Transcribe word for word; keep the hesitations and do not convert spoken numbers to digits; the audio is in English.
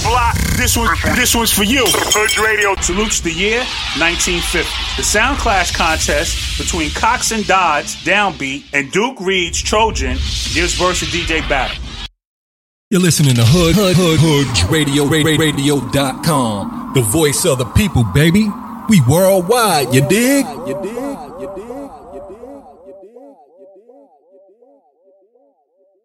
block. This one, this one's for you. Hood Radio salutes the year nineteen fifty. The Sound Clash contest between Cox and Dodds, Downbeat, and Duke Reed's Trojan gives versus D J battle. You're listening to Hood, Hood, Hood, Hood Radio, radio dot com. The voice of the people, baby. We worldwide, you dig? You dig?